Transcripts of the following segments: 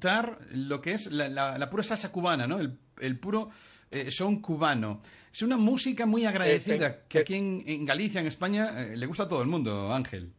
disfrutar lo que es la pura salsa cubana, ¿no? El puro son cubano. Es una música muy agradecida que aquí en Galicia, en España, le gusta a todo el mundo, Ángel.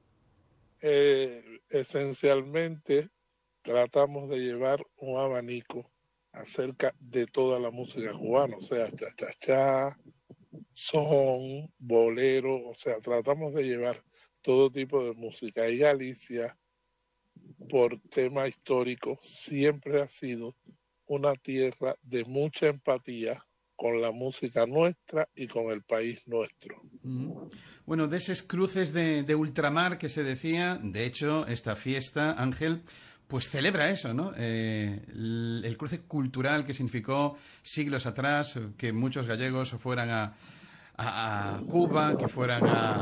Esencialmente tratamos de llevar un abanico acerca de toda la música cubana, o sea, cha-cha-cha, son, bolero, o sea, tratamos de llevar todo tipo de música. Y Galicia, por tema histórico, siempre ha sido una tierra de mucha empatía con la música nuestra y con el país nuestro. Bueno, de esos cruces de ultramar que se decía, de hecho, esta fiesta, Ángel, pues celebra eso, ¿no? El cruce cultural que significó siglos atrás, que muchos gallegos fueran a Cuba, que fueran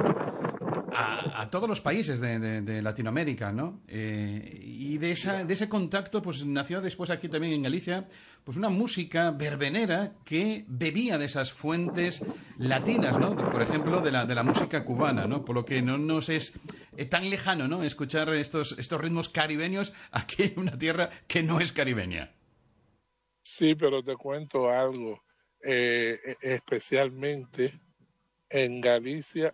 a todos los países de Latinoamérica, ¿no? Y de ese contacto, pues nació después aquí también en Galicia, pues una música verbenera que bebía de esas fuentes latinas, ¿no? Por ejemplo, de la música cubana, ¿no? Por lo que no nos es tan lejano, ¿no? Escuchar estos ritmos caribeños aquí en una tierra que no es caribeña. Sí, pero te cuento algo, especialmente en Galicia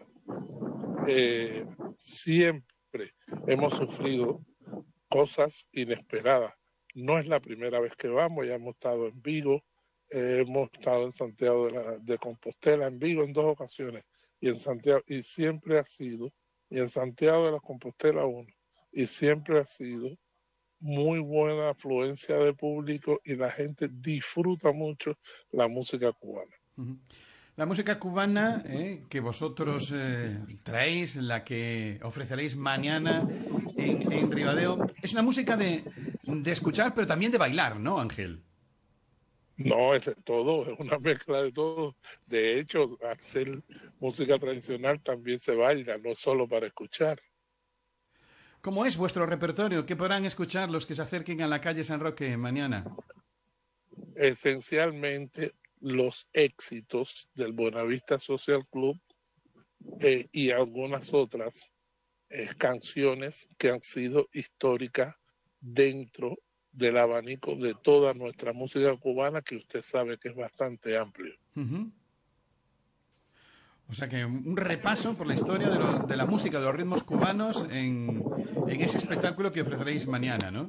siempre hemos sufrido cosas inesperadas. No es la primera vez que vamos, ya hemos estado en Vigo, hemos estado en Santiago de Compostela, en Vigo en 2 ocasiones, y en Santiago, y siempre ha sido, y en Santiago de la Compostela uno, y siempre ha sido muy buena afluencia de público y la gente disfruta mucho la música cubana. Uh-huh. La música cubana que vosotros traéis, la que ofreceréis mañana en Ribadeo, es una música de escuchar, pero también de bailar, ¿no, Ángel? No, es de todo, es una mezcla de todo. De hecho, hacer música tradicional también se baila, no solo para escuchar. ¿Cómo es vuestro repertorio? ¿Qué podrán escuchar los que se acerquen a la calle San Roque mañana? Esencialmente los éxitos del Buenavista Social Club y algunas otras canciones que han sido históricas dentro del abanico de toda nuestra música cubana, que usted sabe que es bastante amplio. Uh-huh. O sea que un repaso por la historia de la música, de los ritmos cubanos en ese espectáculo que ofreceréis mañana, ¿no?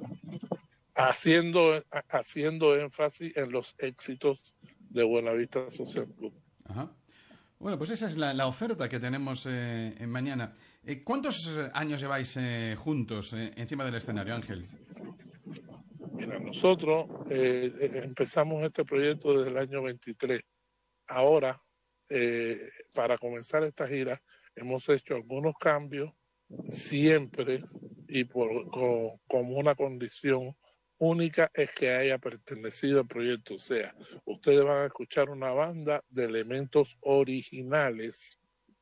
Haciendo énfasis en los éxitos de Buenavista Social Club. Ajá. Bueno, pues esa es la oferta que tenemos en mañana. ¿Cuántos años lleváis juntos encima del escenario, Ángel? Mira, nosotros empezamos este proyecto desde el año 23. Ahora, para comenzar esta gira, hemos hecho algunos cambios siempre y como una condición única es que haya pertenecido al proyecto. O sea, ustedes van a escuchar una banda de elementos originales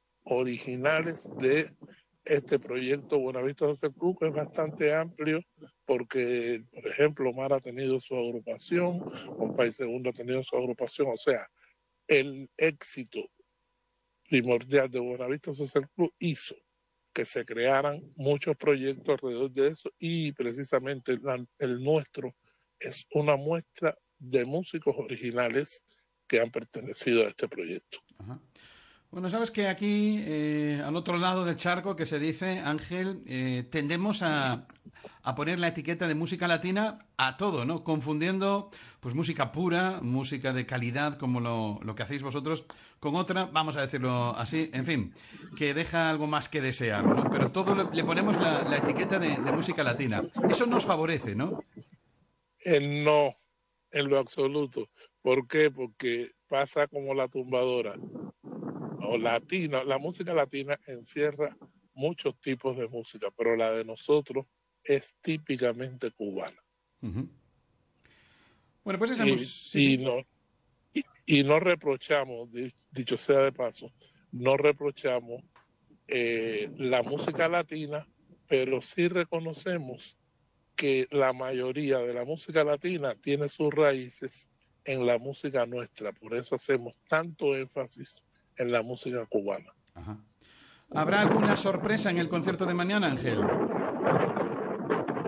de este proyecto Buenavista Social Club, que es bastante amplio porque, por ejemplo, Omar ha tenido su agrupación, Compay Segundo ha tenido su agrupación, o sea, el éxito primordial de Buenavista Social Club hizo que se crearan muchos proyectos alrededor de eso y precisamente el nuestro es una muestra de músicos originales que han pertenecido a este proyecto. Ajá. Bueno, sabes que aquí, al otro lado del charco, que se dice, Ángel, tendemos a poner la etiqueta de música latina a todo, ¿no? Confundiendo, pues, música pura, música de calidad, como lo que hacéis vosotros, con otra, vamos a decirlo así, en fin, que deja algo más que desear, ¿no? Pero todo le ponemos la etiqueta de música latina. Eso nos favorece, ¿no? No, en lo absoluto. ¿Por qué? Porque pasa como la tumbadora. O latina, la música latina encierra muchos tipos de música, pero la de nosotros es típicamente cubana. Uh-huh. Bueno, pues esa y no reprochamos, dicho sea de paso, no reprochamos la música latina, pero sí reconocemos que la mayoría de la música latina tiene sus raíces en la música nuestra, por eso hacemos tanto énfasis en la música cubana. Ajá. ¿Habrá alguna sorpresa en el concierto de mañana, Ángel?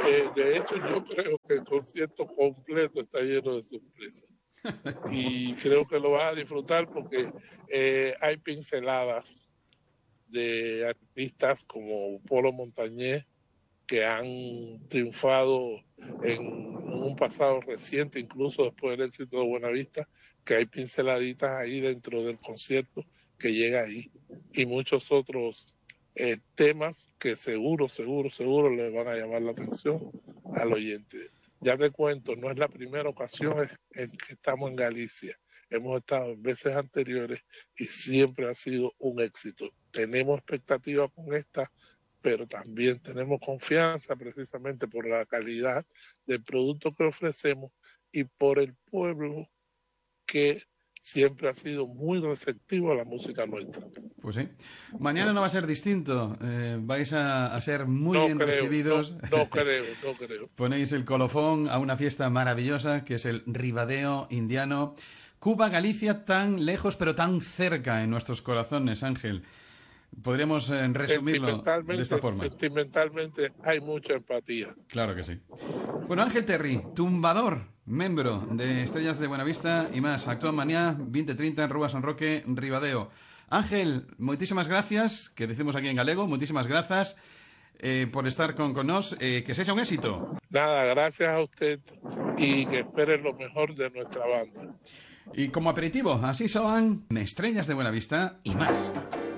De hecho, yo creo que el concierto completo está lleno de sorpresas. Y creo que lo vas a disfrutar porque hay pinceladas de artistas como Polo Montañés que han triunfado en un pasado reciente, incluso después del éxito de Buenavista, que hay pinceladitas ahí dentro del concierto que llega ahí. Y muchos otros temas que seguro le van a llamar la atención al oyente. Ya te cuento, no es la primera ocasión en que estamos en Galicia. Hemos estado en veces anteriores y siempre ha sido un éxito. Tenemos expectativas con esta, pero también tenemos confianza precisamente por la calidad del producto que ofrecemos y por el pueblo que siempre ha sido muy receptivo a la música nuestra. Pues sí. Mañana no va a ser distinto. Vais a ser muy bien recibidos. No creo. Ponéis el colofón a una fiesta maravillosa que es el Ribadeo indiano. Cuba, Galicia, tan lejos pero tan cerca en nuestros corazones, Ángel. Podríamos resumirlo de esta forma. Sentimentalmente hay mucha empatía. Claro que sí. Bueno, Ángel Terry, tumbador, miembro de Estrellas de Buenavista y más. Actúa mañana 20:30 en Rúa San Roque, Ribadeo. Ángel, muchísimas gracias, que decimos aquí en galego, muchísimas gracias por estar con nos, que sea un éxito. Nada, gracias a usted y que esperen lo mejor de nuestra banda. Y como aperitivo, así son Estrellas de Buenavista y más.